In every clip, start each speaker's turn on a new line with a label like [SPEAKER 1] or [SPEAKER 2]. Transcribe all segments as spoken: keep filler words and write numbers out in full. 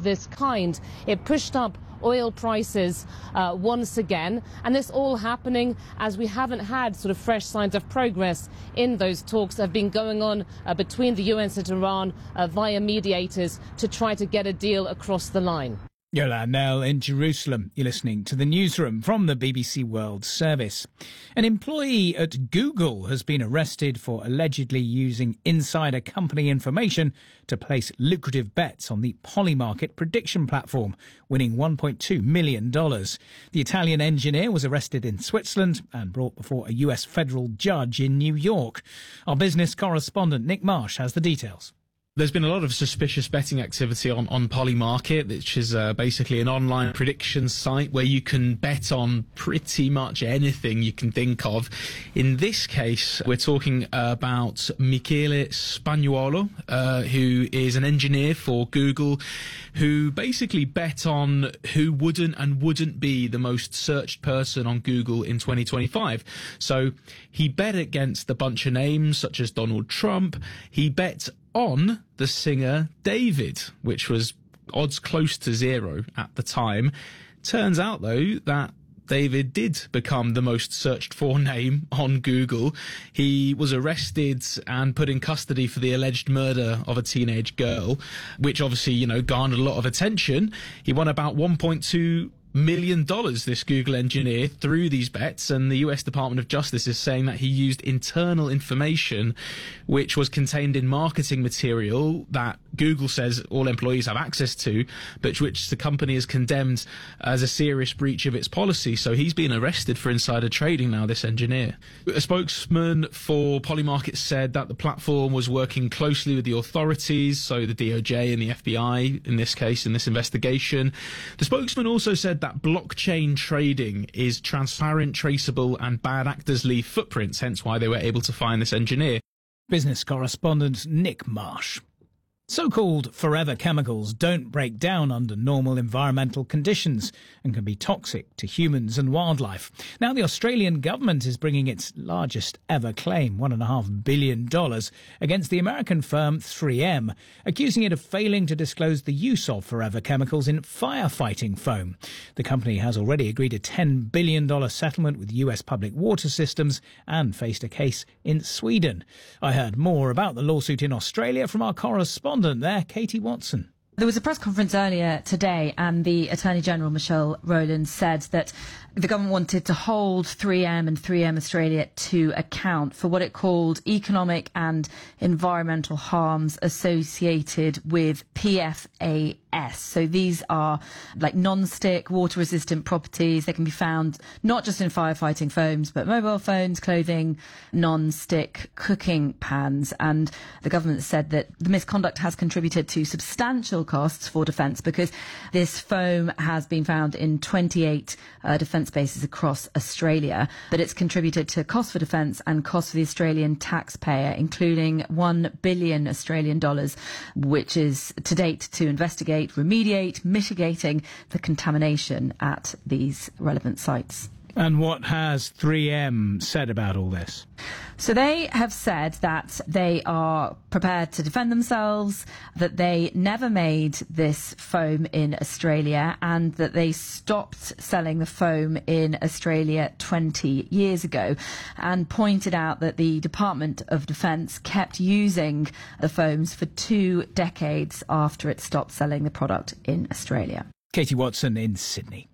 [SPEAKER 1] this kind. It pushed up oil prices uh, once again, and this all happening as we haven't had sort of fresh signs of progress in those talks that have been going on uh, between the U S and Iran uh, via mediators to try to get a deal across the line.
[SPEAKER 2] Yolande Knell in Jerusalem. You're listening to the newsroom from the B B C World Service. An employee at Google has been arrested for allegedly using insider company information to place lucrative bets on the Polymarket prediction platform, winning one point two million dollars. The Italian engineer was arrested in Switzerland and brought before a U S federal judge in New York. Our business correspondent Nick Marsh has the details.
[SPEAKER 3] There's been a lot of suspicious betting activity on, on Polymarket, which is uh, basically an online prediction site where you can bet on pretty much anything you can think of. In this case, we're talking about Michele Spagnuolo, uh, who is an engineer for Google, who basically bet on who wouldn't and wouldn't be the most searched person on Google in twenty twenty-five. So he bet against a bunch of names such as Donald Trump. He bet on the singer David, which was odds close to zero at the time. Turns out, though, that David did become the most searched for name on Google. He was arrested and put in custody for the alleged murder of a teenage girl, which obviously, you know, garnered a lot of attention. He won about one point two million dollars, this Google engineer, through these bets, and the U S Department of Justice is saying that he used internal information which was contained in marketing material that Google says all employees have access to, but which the company has condemned as a serious breach of its policy. So he's been arrested for insider trading now, this engineer. A spokesman for Polymarket said that the platform was working closely with the authorities, so the D O J and the F B I in this case, in this investigation. The spokesman also said that blockchain trading is transparent, traceable, and bad actors leave footprints, hence why they were able to find this engineer.
[SPEAKER 2] Business correspondent Nick Marsh. So-called forever chemicals don't break down under normal environmental conditions and can be toxic to humans and wildlife. Now the Australian government is bringing its largest ever claim, one point five billion dollars, against the American firm three M, accusing it of failing to disclose the use of forever chemicals in firefighting foam. The company has already agreed a ten billion dollars settlement with U S public water systems and faced a case in Sweden. I heard more about the lawsuit in Australia from our correspondent there, Katie Watson.
[SPEAKER 4] There was a press conference earlier today and the Attorney General, Michelle Rowland, said that the government wanted to hold three M and three M Australia to account for what it called economic and environmental harms associated with P F A S. So these are like non-stick, water-resistant properties. They can be found not just in firefighting foams, but mobile phones, clothing, non-stick cooking pans. And the government said that the misconduct has contributed to substantial costs for defence because this foam has been found in twenty-eight uh, defence bases across Australia, that it's contributed to costs for defence and costs for the Australian taxpayer, including one billion Australian dollars, which is to date to investigate, remediate, mitigating the contamination at these relevant sites.
[SPEAKER 2] And what has three M said about all this?
[SPEAKER 4] So they have said that they are prepared to defend themselves, that they never made this foam in Australia, and that they stopped selling the foam in Australia twenty years ago, and pointed out that the Department of Defence kept using the foams for two decades after it stopped selling the product in Australia.
[SPEAKER 2] Katie Watson in Sydney.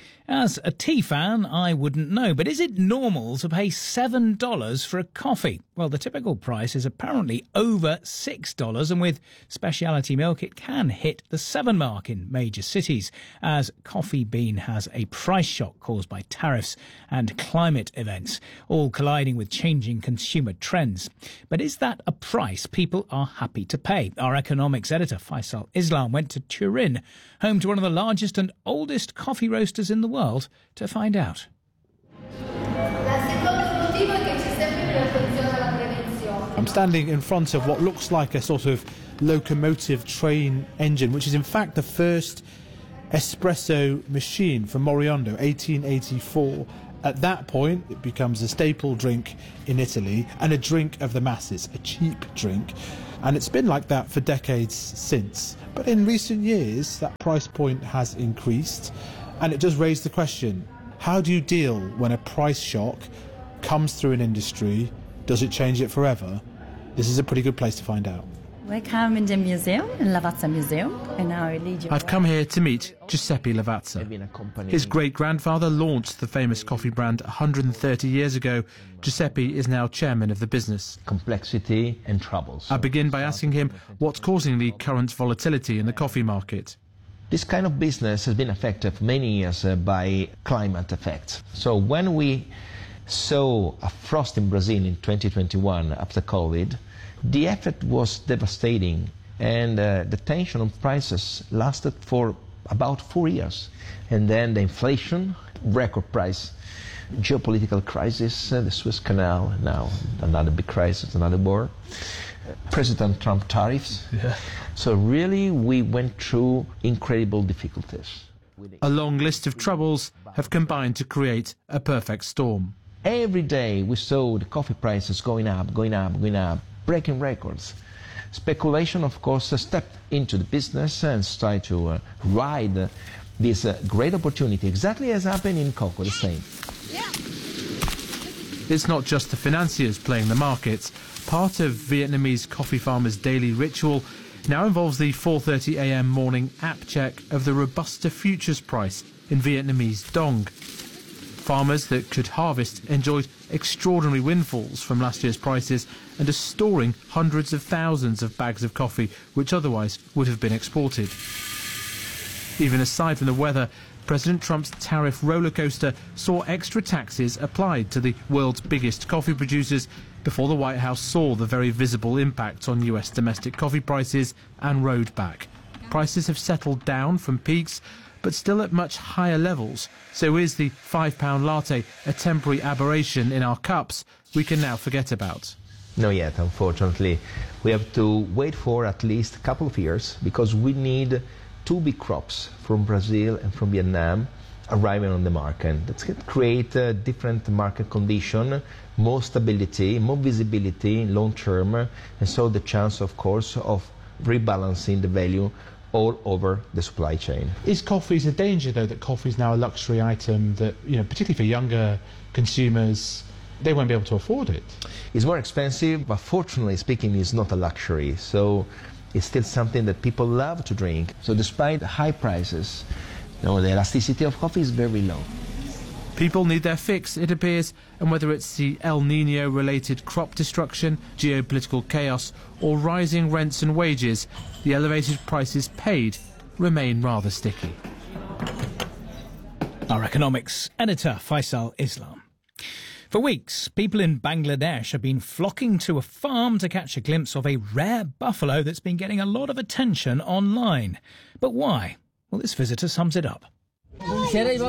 [SPEAKER 2] As a tea fan, I wouldn't know, but is it normal to pay seven dollars for a coffee? Well, the typical price is apparently over six dollars, and with specialty milk, it can hit the seven mark in major cities, as Coffee Bean has a price shock caused by tariffs and climate events, all colliding with changing consumer trends. But is that a price people are happy to pay? Our economics editor, Faisal Islam, went to Turin, home to one of the largest and oldest coffee roasters in the world, world to find out.
[SPEAKER 5] I'm standing in front of what looks like a sort of locomotive train engine, which is in fact the first espresso machine from Moriondo, eighteen eighty-four. At that point, it becomes a staple drink in Italy and a drink of the masses, a cheap drink. And it's been like that for decades since. But in recent years, that price point has increased. And it does raise the question, how do you deal when a price shock comes through an industry? Does it change it forever? This is a pretty good place to find out.
[SPEAKER 6] Welcome in the museum, in Lavazza Museum, and now I lead you.
[SPEAKER 5] I've come here to meet Giuseppe Lavazza. His great-grandfather launched the famous coffee brand one hundred thirty years ago. Giuseppe is now chairman of the business.
[SPEAKER 7] Complexity and troubles.
[SPEAKER 5] I begin by asking him what's causing the current volatility in the coffee market.
[SPEAKER 7] This kind of business has been affected for many years uh, by climate effects. So when we saw a frost in Brazil in twenty twenty-one after COVID, the effect was devastating, and uh, the tension on prices lasted for about four years. And then the inflation, record price, geopolitical crisis, uh, the Suez Canal, now another big crisis, another war, uh, President Trump tariffs. Yeah. So really we went through incredible difficulties.
[SPEAKER 5] A long list of troubles have combined to create a perfect storm.
[SPEAKER 7] Every day we saw the coffee prices going up, going up, going up, breaking records. Speculation, of course, uh, stepped into the business and tried to uh, ride uh, this uh, great opportunity, exactly as happened in cocoa, the same.
[SPEAKER 5] It's not just the financiers playing the markets. Part of Vietnamese coffee farmers' daily ritual now involves the four thirty a m morning app check of the Robusta futures price in Vietnamese dong. Farmers that could harvest enjoyed extraordinary windfalls from last year's prices and are storing hundreds of thousands of bags of coffee which otherwise would have been exported. Even aside from the weather, President Trump's tariff rollercoaster saw extra taxes applied to the world's biggest coffee producers before the White House saw the very visible impact on U S domestic coffee prices and rode back. Prices have settled down from peaks, but still at much higher levels. So is the five pound latte a temporary aberration in our cups we can now forget about?
[SPEAKER 7] Not yet, unfortunately. We have to wait for at least a couple of years because we need two big crops from Brazil and from Vietnam arriving on the market. That's going to create a different market condition, more stability, more visibility long term, and so the chance, of course, of rebalancing the value all over the supply chain.
[SPEAKER 5] Is coffee a danger, though, that coffee is now a luxury item that, you know, particularly for younger consumers, they won't be able to afford it?
[SPEAKER 7] It's more expensive, but fortunately speaking, it's not a luxury. So it's still something that people love to drink. So despite high prices, you know, the elasticity of coffee is very low.
[SPEAKER 5] People need their fix, it appears, and whether it's the El Nino-related crop destruction, geopolitical chaos, or rising rents and wages, the elevated prices paid remain rather sticky. Our economics editor, Faisal Islam. For weeks, people in Bangladesh have been flocking to a farm to catch a glimpse of a rare buffalo that's been getting a lot of attention online. But why? Well, this visitor sums it up.
[SPEAKER 8] I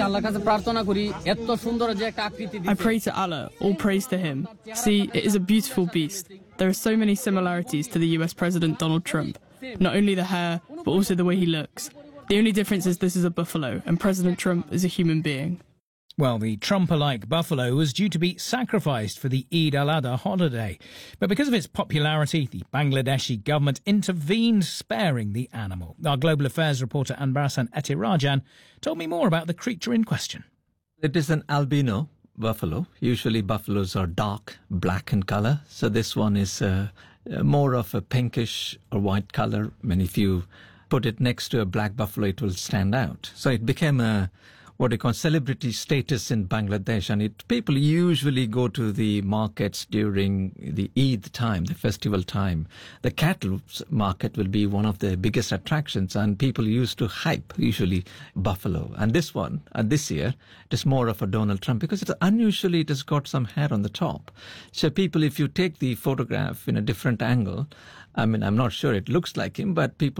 [SPEAKER 8] pray to Allah, all praise to him. See, it is a beautiful beast. There are so many similarities to the U S President Donald Trump. Not only the hair, but also the way he looks. The only difference is this is a buffalo, and President Trump is a human being.
[SPEAKER 2] Well, the Trump-alike buffalo was due to be sacrificed for the Eid al-Adha holiday. But because of its popularity, the Bangladeshi government intervened, sparing the animal. Our global affairs reporter Anbarasan Etirajan told me more about the creature in question.
[SPEAKER 9] It is an albino buffalo. Usually buffaloes are dark, black in colour. So this one is uh, more of a pinkish or white colour. I mean, if you put it next to a black buffalo, it will stand out. So it became a what they call celebrity status in Bangladesh, and it, people usually go to the markets during the Eid time, the festival time. The cattle market will be one of the biggest attractions, and people used to hype usually buffalo. And this one, and this year, it is more of a Donald Trump because it's unusually it has got some hair on the top. So people, if you take the photograph in a different angle, I mean, I'm not sure it looks like him, but people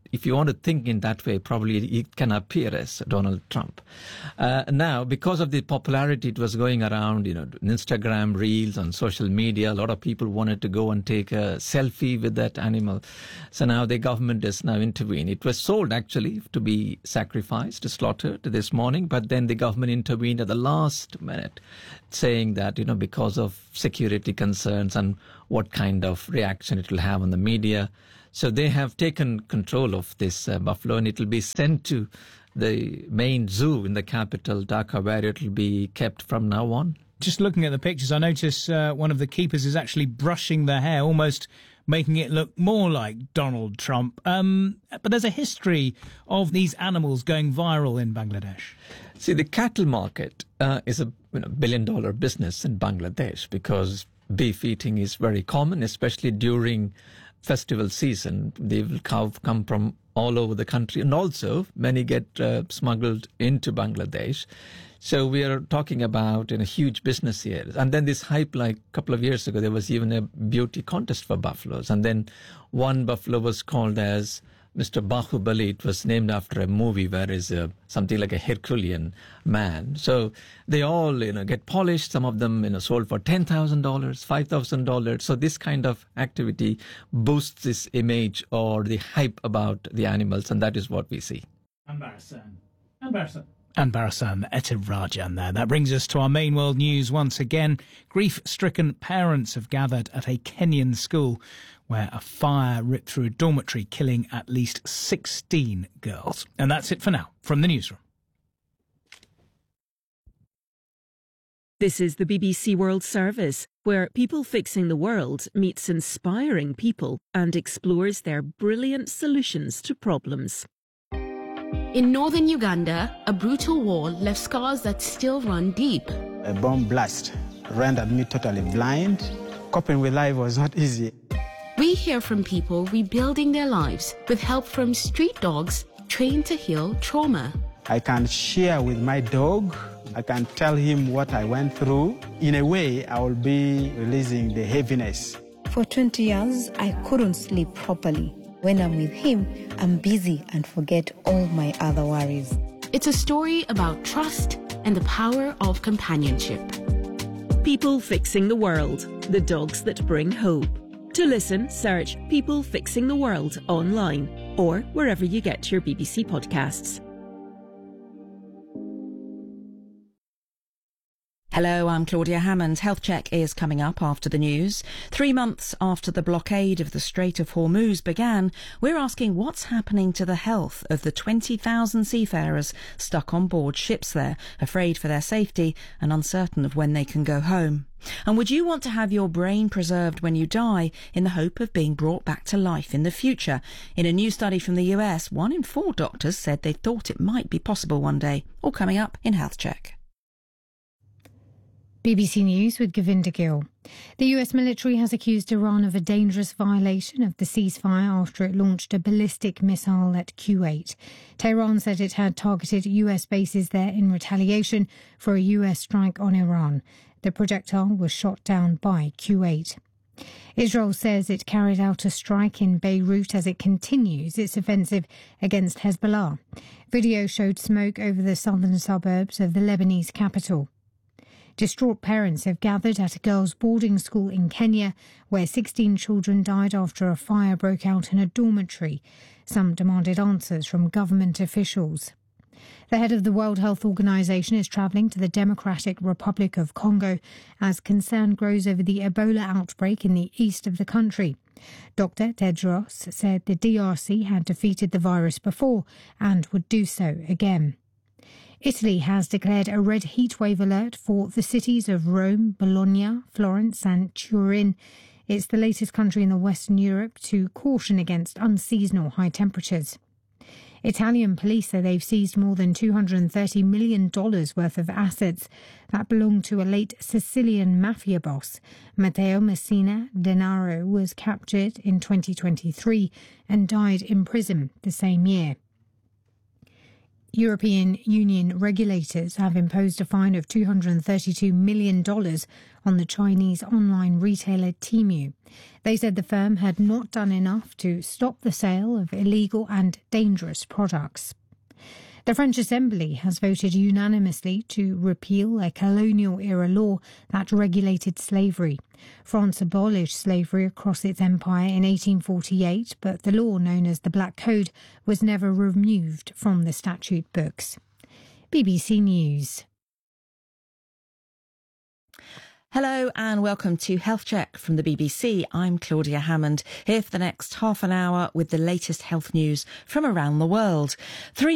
[SPEAKER 9] if you want to think in that way, probably it can appear as Donald Trump. Uh, now, because of the popularity it was going around, you know, Instagram reels on social media, a lot of people wanted to go and take a selfie with that animal. So now the government has now intervened. It was sold actually to be sacrificed, slaughtered this morning, but then the government intervened at the last minute, saying that, you know, because of security concerns and what kind of reaction it will have on the media. So they have taken control of this uh, buffalo, and it will be sent to the main zoo in the capital, Dhaka, where it will be kept from now on.
[SPEAKER 2] Just looking at the pictures, I notice uh, one of the keepers is actually brushing the hair, almost making it look more like Donald Trump. Um, but there's a history of these animals going viral in Bangladesh.
[SPEAKER 9] See, the cattle market uh, is a you know, billion-dollar business in Bangladesh because beef eating is very common, especially during festival season. They will come from all over the country, and also many get uh, smuggled into Bangladesh. So we are talking about in a huge business here. And then this hype, like a couple of years ago, there was even a beauty contest for buffaloes. And then one buffalo was called as Mister Bahubali. It was named after a movie where is a, something like a Herculean man. So they all, you know, get polished. Some of them, you know, sold for ten thousand dollars, five thousand dollars. So this kind of activity boosts this image or the hype about the animals, and that is what we see.
[SPEAKER 2] Anbarasan. Anbarasan. Anbarasan Ethirajan there. That brings us to our main world news once again. Grief-stricken parents have gathered at a Kenyan school where a fire ripped through a dormitory, killing at least sixteen girls. And that's it for now from the newsroom.
[SPEAKER 10] This is the B B C World Service, where People Fixing the World meets inspiring people and explores their brilliant solutions to problems.
[SPEAKER 11] In northern Uganda, a brutal war left scars that still run deep.
[SPEAKER 12] A bomb blast rendered me totally blind. Coping with life was not easy.
[SPEAKER 11] We hear from people rebuilding their lives with help from street dogs trained to heal trauma.
[SPEAKER 12] I can share with my dog. I can tell him what I went through. In a way, I will be releasing the heaviness.
[SPEAKER 13] For twenty years, I couldn't sleep properly. When I'm with him, I'm busy and forget all my other worries.
[SPEAKER 11] It's a story about trust and the power of companionship.
[SPEAKER 10] People Fixing the World, the dogs that bring hope. To listen, search People Fixing the World online or wherever you get your B B C podcasts. Hello, I'm Claudia Hammond. Health Check is coming up after the news. Three months after the blockade of the Strait of Hormuz began, we're asking what's happening to the health of the twenty thousand seafarers stuck on board ships there, afraid for their safety and uncertain of when they can go home. And would you want to have your brain preserved when you die in the hope of being brought back to life in the future? In a new study from the U S, one in four doctors said they thought it might be possible one day. All coming up in Health Check.
[SPEAKER 14] B B C News with Govinda Gill. The U S military has accused Iran of a dangerous violation of the ceasefire after it launched a ballistic missile at Kuwait. Tehran said it had targeted U S bases there in retaliation for a U S strike on Iran. The projectile was shot down by Kuwait. Israel says it carried out a strike in Beirut as it continues its offensive against Hezbollah. Video showed smoke over the southern suburbs of the Lebanese capital. Distraught parents have gathered at a girls' boarding school in Kenya, where sixteen children died after a fire broke out in a dormitory. Some demanded answers from government officials. The head of the World Health Organization is travelling to the Democratic Republic of Congo as concern grows over the Ebola outbreak in the east of the country. Doctor Tedros said the D R C had defeated the virus before and would do so again. Italy has declared a red heatwave alert for the cities of Rome, Bologna, Florence and Turin. It's the latest country in the Western Europe to caution against unseasonal high temperatures. Italian police say they've seized more than two hundred thirty million dollars worth of assets that belonged to a late Sicilian mafia boss. Matteo Messina Denaro was captured in twenty twenty-three and died in prison the same year. European Union regulators have imposed a fine of two hundred thirty-two million dollars on the Chinese online retailer Temu. They said the firm had not done enough to stop the sale of illegal and dangerous products. The French Assembly has voted unanimously to repeal a colonial-era law that regulated slavery. France abolished slavery across its empire in eighteen forty-eight, but the law, known as the Black Code, was never removed from the statute books. B B C News.
[SPEAKER 10] Hello and welcome to Health Check from the B B C. I'm Claudia Hammond, here for the next half an hour with the latest health news from around the world. Three